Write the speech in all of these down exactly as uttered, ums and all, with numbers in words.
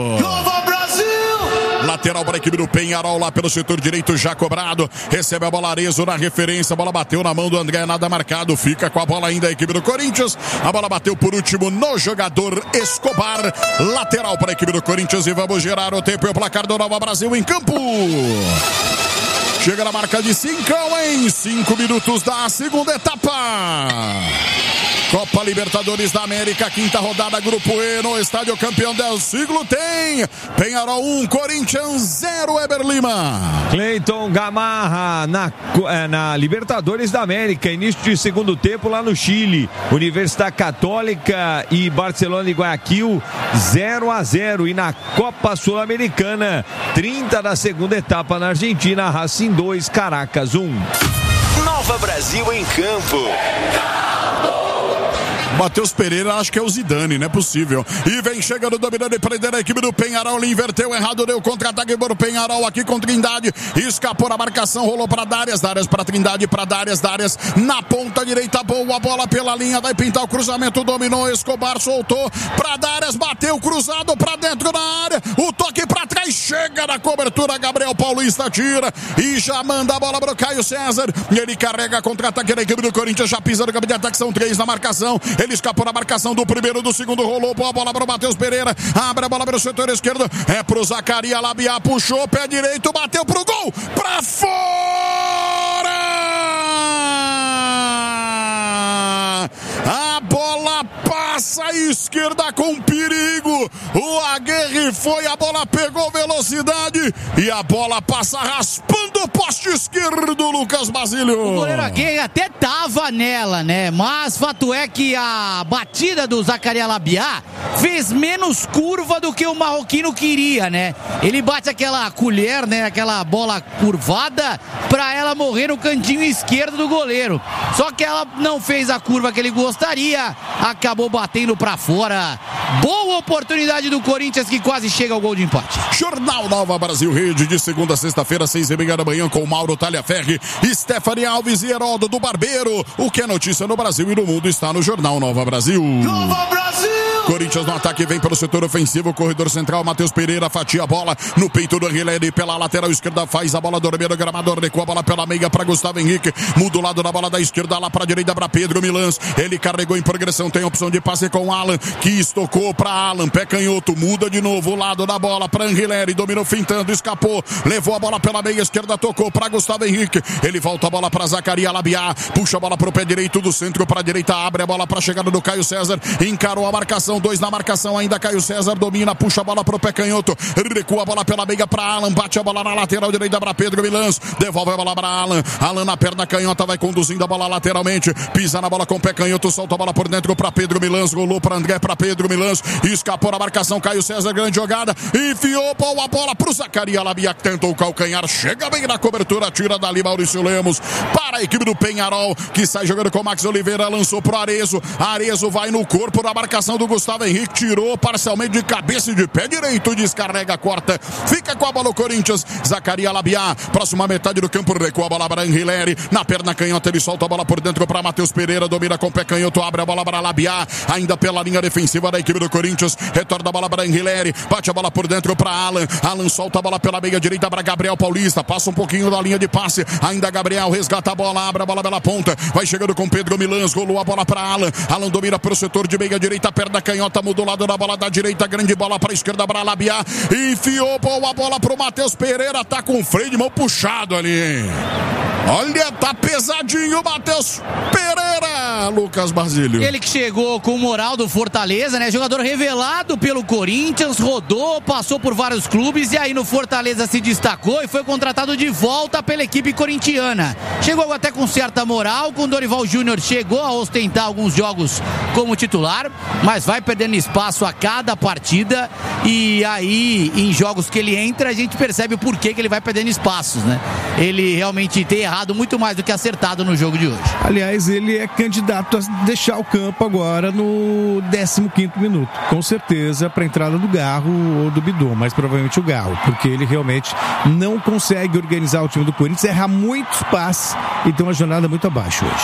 Nova Brasil! Lateral para a equipe do Penharol, lá pelo setor direito, já cobrado. Recebe a bola Arezo na referência. A bola bateu na mão do André, nada marcado. Fica com a bola ainda a equipe do Corinthians. A bola bateu por último no jogador Escobar. Lateral para a equipe do Corinthians. E vamos gerar o tempo e o placar do Nova Brasil em campo. Chega na marca de cinco em cinco minutos da segunda etapa. Copa Libertadores da América, quinta rodada, Grupo E, no Estádio Campeão del Siglo tem Penharol um, Corinthians zero, Eber Lima. Cleiton Gamarra na, na Libertadores da América, início de segundo tempo lá no Chile. Universidade Católica e Barcelona de Guayaquil zero a zero. E na Copa Sul-Americana, trinta da segunda etapa na Argentina, Racing dois, Caracas um. Nova Brasil em campo. Matheus Pereira, acho que é o Zidane, não é possível. E vem chegando, dominando e prendendo a equipe do Penharol. Ele inverteu errado, deu contra-ataque para o Penharol aqui com Trindade. Escapou na marcação, rolou para Darias. Darias para Trindade, para Darias. Darias na ponta direita, boa bola pela linha. Vai pintar o cruzamento, dominou. Escobar soltou para Darias, bateu cruzado para dentro da área. O toque para trás, chega na cobertura. Gabriel Paulista tira e já manda a bola para o Caio César. Ele carrega contra-ataque da equipe do Corinthians. Já pisa no campo de ataque, são três na marcação. Ele escapou na marcação do primeiro, do segundo, rolou boa bola para o Matheus Pereira, abre a bola para o setor esquerdo, é pro Zacaria Labiá, puxou, pé direito, bateu pro gol, pra fora! A bola passa à esquerda com perigo, o Aguirre foi, a bola pegou velocidade e a bola passa raspando o poste esquerdo, Lucas Basílio. O goleiro Aguirre até tava nela, né? Mas fato é que a batida do Zacaria Labiá fez menos curva do que o marroquino queria, né? Ele bate aquela colher, né? Aquela bola curvada pra ela morrer no cantinho esquerdo do goleiro. Só que ela não fez a curva que ele gostaria, acabou batendo pra fora. Boa oportunidade do Corinthians, que quase chega ao gol de empate. Jornal Nova Brasil Rede, de segunda a sexta-feira, seis e meia da manhã, com Mauro Talhaferri, Stephanie Alves e Heródoto do Barbeiro. O que é notícia no Brasil e no mundo está no Jornal Nova Brasil. Nova Brasil! Corinthians no ataque, vem pelo setor ofensivo, corredor central, Matheus Pereira fatia a bola no peito do Henrique, pela lateral esquerda, faz a bola dormir no gramado, recua a bola pela meia para Gustavo Henrique, muda o lado da bola da esquerda lá para a direita para Pedro Milans, ele carregou em progressão, tem opção de passe com Alan, que estocou para Alan, pé canhoto, muda de novo o lado da bola para Anguilera, dominou fintando, escapou, levou a bola pela meia esquerda, tocou para Gustavo Henrique, ele volta a bola para Zacaria Labiá, puxa a bola para o pé direito do centro para a direita, abre a bola para a chegada do Caio César, encarou a marcação, dois na marcação ainda, Caio César domina, puxa a bola para o pé canhoto, recua a bola pela meia para Alan, bate a bola na lateral direita para Pedro Milans, devolve a bola para Alan, Alan na perna canhota, vai conduzindo a bola lateralmente, pisa na bola com o pé canhoto, solta a bola por dentro para Pedro Milans, rolou para André, para Pedro Milans, escapou na marcação, Caio César, grande jogada, enfiou a bola para o Zacaria Labiá, que tentou o calcanhar, chega bem na cobertura, tira dali Maurício Lemos, para a equipe do Penharol, que sai jogando com Max Oliveira, lançou pro Arezo, Arezo vai no corpo da marcação do Gustavo Henrique, tirou parcialmente de cabeça e de pé direito, descarrega, corta, fica com a bola o Corinthians, Zacaria Labiá, próxima metade do campo, recua a bola para Anguilera, na perna canhota ele solta a bola por dentro para Matheus Pereira, domina com o pé canhoto, abre a bola para Labiá, ainda pela linha defensiva da equipe do Corinthians, retorna a bola para Anguilera, bate a bola por dentro para Alan, Alan solta a bola pela meia direita para Gabriel Paulista, passa um pouquinho da linha de passe, ainda Gabriel resgata a bola, abre a bola pela ponta, vai chegando com Pedro Milans, rolou a bola para Alan, Alan domina para o setor de meia direita, perna canhota, mudou o lado da bola da direita, grande bola para a esquerda para Labiá, enfiou boa bola para o Matheus Pereira, tá com o freio de mão puxado ali. Olha, tá pesadinho o Matheus Pereira, Lucas Basílio. Ele que chegou com o moral do Fortaleza, né? Jogador revelado pelo Corinthians, rodou, passou por vários clubes e aí no Fortaleza se destacou e foi contratado de volta pela equipe corintiana. Chegou até com certa moral, com o Dorival Júnior chegou a ostentar alguns jogos como titular, mas vai perdendo espaço a cada partida e aí em jogos que ele entra a gente percebe o porquê que ele vai perdendo espaços, né? Ele realmente tem errado muito mais do que acertado no jogo de hoje. Aliás, ele é candidato a deixar o campo agora no décimo quinto minuto, com certeza para a entrada do Garro ou do Bidon, mas provavelmente o Garro, porque ele realmente não consegue organizar o time do Corinthians, erra muitos passes e tem uma jornada muito abaixo hoje.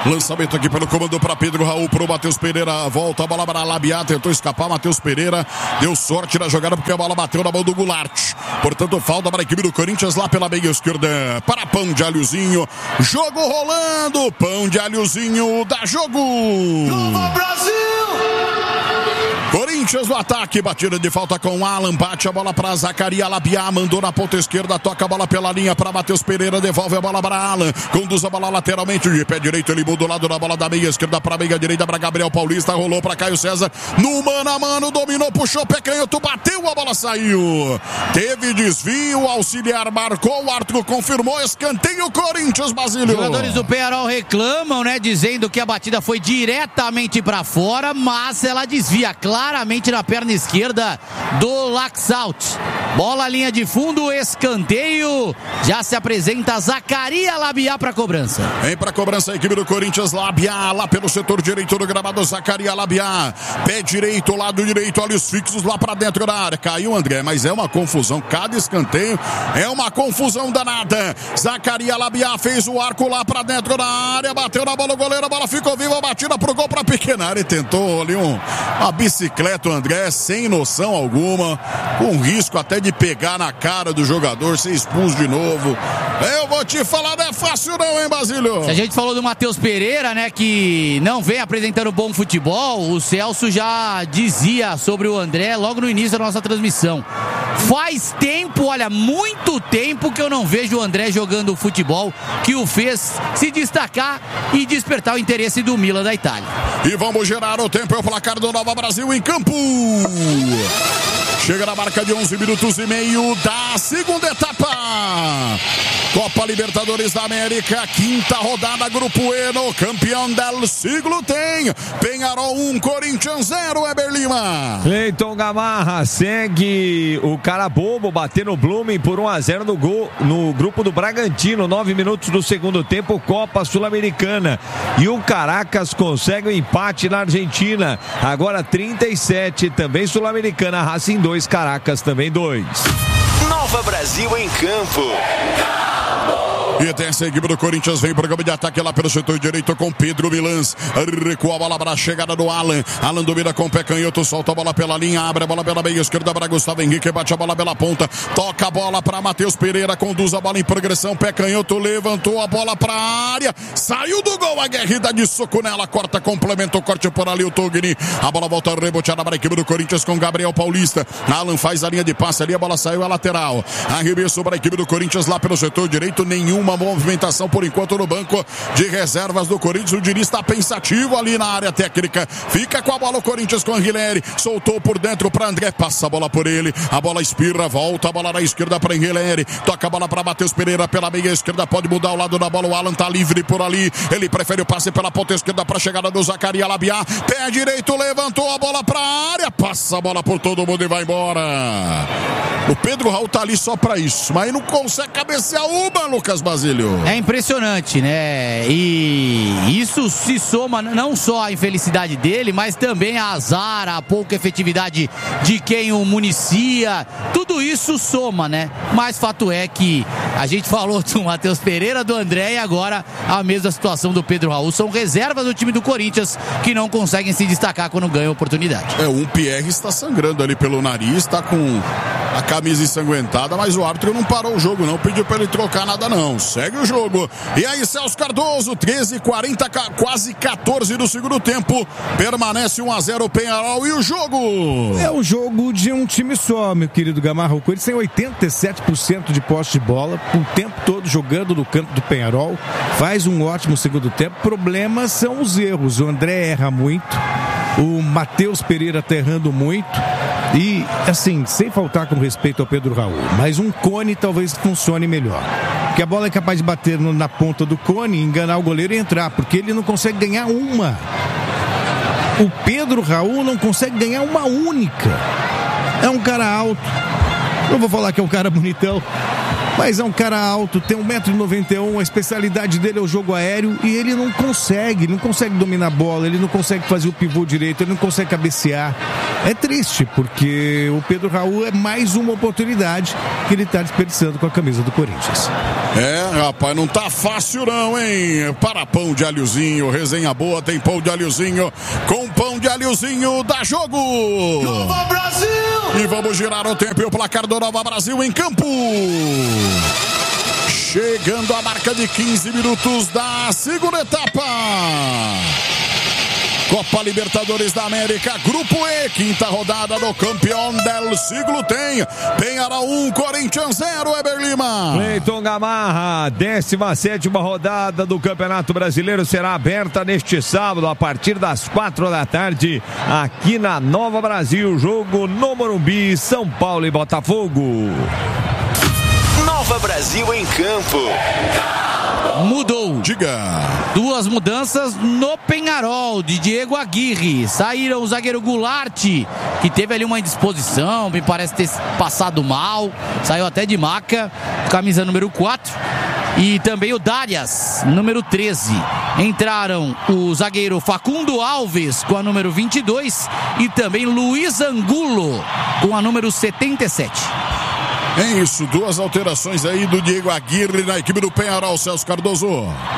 Lançamento aqui pelo comando para Pedro Raul, pro Matheus Pereira. Volta a bola para Labiá, tentou escapar. Matheus Pereira deu sorte na jogada porque a bola bateu na mão do Goulart. Portanto, falta para a equipe do Corinthians lá pela meia esquerda. Para Pão de Alhozinho. Jogo rolando. Pão de Alhozinho dá jogo. Nova Brasil! Corinthians no ataque, batida de falta com Alan, bate a bola para Zacaria Labiá, mandou na ponta esquerda, toca a bola pela linha para Matheus Pereira, devolve a bola para Alan, conduz a bola lateralmente, de pé direito ele muda o lado da bola da meia esquerda para meia direita para Gabriel Paulista, rolou para Caio César, no mano a mano, dominou, puxou, pé canhoto, bateu, a bola saiu, teve desvio, auxiliar marcou, o árbitro confirmou, escanteio Corinthians, Basílio. Os jogadores do Penharol reclamam, né, dizendo que a batida foi diretamente para fora, mas ela desvia claramente na perna esquerda do Laxalt. Bola linha de fundo, escanteio. Já se apresenta Zacaria Labiá para cobrança. Vem para cobrança a equipe do Corinthians, Labiá, lá pelo setor direito do gramado, Zacaria Labiá. Pé direito, lado direito, olhos fixos lá para dentro da área. Caiu André, mas é uma confusão. Cada escanteio é uma confusão danada. Zacaria Labiá fez o arco lá para dentro da área, bateu na bola o goleiro, a bola ficou viva, batida pro gol para pequena área e tentou ali um, uma bicicleta, o André, sem noção alguma, com risco até de pegar na cara do jogador, ser expulso de novo. Eu vou te falar, não é fácil não, hein, Basílio? Se a gente falou do Matheus Pereira, né, que não vem apresentando bom futebol, o Celso já dizia sobre o André logo no início da nossa transmissão. Faz tempo, olha, muito tempo que eu não vejo o André jogando o futebol que o fez se destacar e despertar o interesse do Milan da Itália. E vamos gerar o tempo, é o placar do Nova Brasil em campo. Chega na marca de onze minutos e meio da segunda etapa. Copa Libertadores da América, quinta rodada, Grupo E, no campeão del siglo tem Penharol um, Corinthians zero, Eber Lima. Cleiton Gamarra segue o cara bobo, batendo o Blumen por um a zero no, gol, no grupo do Bragantino, nove minutos do segundo tempo, Copa Sul-Americana. E o Caracas consegue o um empate na Argentina, agora trinta e sete, também Sul-Americana, Racing dois, Caracas também dois. Nova Brasil em campo. E tem essa equipe do Corinthians, vem pro campo de ataque lá pelo setor direito com Pedro Milans. Recua a bola para a chegada do Alan. Alan domina com o pé canhoto, solta a bola pela linha, abre a bola pela meia esquerda para Gustavo Henrique, bate a bola pela ponta, toca a bola para Matheus Pereira, conduz a bola em progressão, pé canhoto, levantou a bola para a área, saiu do gol, a guerrida de soco nela, corta, complementa o corte por ali o Togni. A bola volta reboteada para a equipe do Corinthians com Gabriel Paulista. Alan faz a linha de passe ali, a bola saiu a lateral. Arremesso para a equipe do Corinthians lá pelo setor direito, nenhum uma movimentação por enquanto no banco de reservas do Corinthians. O Diniz está pensativo ali na área técnica. Fica com a bola o Corinthians com o Anguilleri. Soltou por dentro para André. Passa a bola por ele. A bola espirra. Volta a bola na esquerda para Anguilleri. Toca a bola para Matheus Pereira pela meia esquerda. Pode mudar o lado da bola. O Alan tá livre por ali. Ele prefere o passe pela ponta esquerda para a chegada do Zacaria Labiá. Pé direito. Levantou a bola para a área. Passa a bola por todo mundo e vai embora. O Pedro Raul tá ali só para isso. Mas não consegue cabecear uma, Lucas Basílio. É impressionante, né? E isso se soma não só à infelicidade dele, mas também a azar, a pouca efetividade de quem o municia. Tudo isso soma, né? Mas fato é que a gente falou do Matheus Pereira, do André e agora a mesma situação do Pedro Raul. São reservas do time do Corinthians que não conseguem se destacar quando ganham oportunidade. É, um Pierre está sangrando ali pelo nariz, está com a camisa ensanguentada, mas o árbitro não parou o jogo, não pediu para ele trocar nada, não. Segue o jogo. E aí, Celso Cardoso, treze e quarenta, quase quatorze do segundo tempo. Permanece um a zero o Penharol e o jogo. É o jogo de um time só, meu querido Gamarra. O Corinthians tem oitenta e sete por cento de posse de bola, o tempo todo jogando no campo do Penharol. Faz um ótimo segundo tempo. Problemas são os erros. O André erra muito. O Matheus Pereira tá errando muito. E, assim, sem faltar com respeito ao Pedro Raul, mas um cone talvez funcione melhor. Porque a bola é capaz de bater no, na ponta do cone, enganar o goleiro e entrar, porque ele não consegue ganhar uma. O Pedro Raul não consegue ganhar uma única. É um cara alto. Não vou falar que é um cara bonitão, Mas é um cara alto, tem um metro e noventa e um, a especialidade dele é o jogo aéreo e ele não consegue, ele não consegue dominar a bola, ele não consegue fazer o pivô direito, ele não consegue cabecear. É triste, porque o Pedro Raul é mais uma oportunidade que ele está desperdiçando com a camisa do Corinthians. É, rapaz, não tá fácil não, hein? Para pão de alhozinho, resenha boa, tem pão de alhozinho, com pão de alhozinho dá jogo! Nova Brasil! E vamos girar o tempo e o placar do Nova Brasil em campo. Chegando a marca de quinze minutos da segunda etapa. Copa Libertadores da América, Grupo E, quinta rodada do campeão del siglo tem. Penharol um, Corinthians zero, Weber Lima. Cleiton Gamarra, décima sétima rodada do Campeonato Brasileiro será aberta neste sábado a partir das quatro da tarde aqui na Nova Brasil. Jogo no Morumbi, São Paulo e Botafogo. Nova Brasil em campo. Mudou. Diga. Duas mudanças no Penharol, de Diego Aguirre. Saíram o zagueiro Goulart, que teve ali uma indisposição, me parece ter passado mal. Saiu até de maca, camisa número quatro. E também o Darias, número treze. Entraram o zagueiro Facundo Alves com a número vinte e dois e também Luiz Angulo com a número setenta e sete. É isso, duas alterações aí do Diego Aguirre na equipe do Penharol, Celso Cardoso.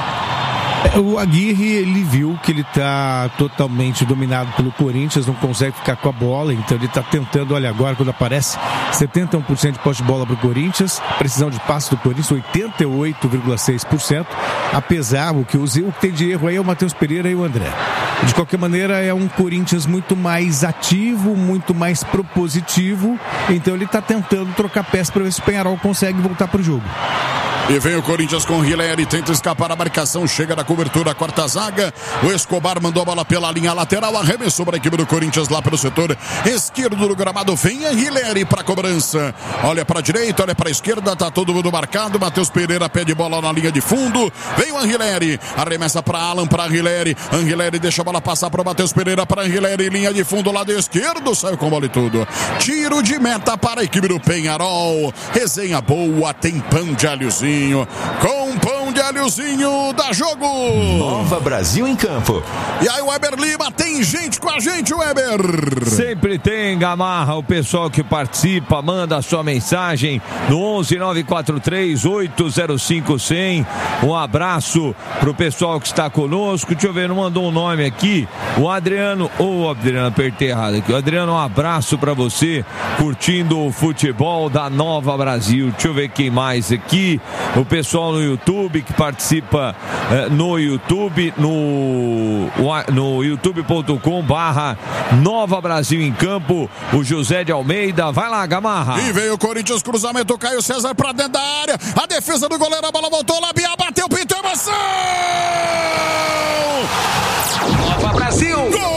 O Aguirre, ele viu que ele está totalmente dominado pelo Corinthians, não consegue ficar com a bola, então ele está tentando, olha agora quando aparece setenta e um por cento de posse de bola para o Corinthians, precisão de passe do Corinthians oitenta e oito vírgula seis por cento, apesar o que, o que tem de erro aí é o Matheus Pereira e o André. De qualquer maneira, é um Corinthians muito mais ativo, muito mais propositivo, então ele está tentando trocar peça para ver se o Penharol consegue voltar para o jogo. E vem o Corinthians com o Rileri, tenta escapar a marcação, chega na cobertura, a quarta zaga. O Escobar mandou a bola pela linha lateral, arremessou para a equipe do Corinthians lá pelo setor esquerdo do gramado. Vem a Rileri para a cobrança. Olha para a direita, olha para a esquerda, tá todo mundo marcado. Matheus Pereira pede bola na linha de fundo. Vem o Anrileri, arremessa para Alan, para Anrileri. Anrileri deixa a bola passar para o Matheus Pereira, para Anrileri, linha de fundo, lado esquerdo, saiu com bola e tudo. Tiro de meta para a equipe do Penharol. Resenha boa, tem pão de alhozinho. Com pão de alhozinho dá jogo. Nova Brasil em campo. E aí, Weber Lima, tem gente com a gente, Weber. Sempre tem, Gamarra, o pessoal que participa, manda a sua mensagem no onze nove quatro três oito zero cinco cem. Um abraço pro pessoal que está conosco. Deixa eu ver, não mandou um nome aqui. O Adriano, ou oh, Adriano, apertei errado aqui. O Adriano, um abraço pra você, curtindo o futebol da Nova Brasil. Deixa eu ver quem mais aqui. O pessoal no YouTube que participa eh, no YouTube, no, no youtube ponto com barra Nova Brasil em campo, o José de Almeida. Vai lá, Gamarra. E veio o Corinthians, cruzamento, Caio César pra dentro da área, a defesa do goleiro, a bola voltou lá, Bia bateu, pintou, emoção! Nova Brasil! Gol!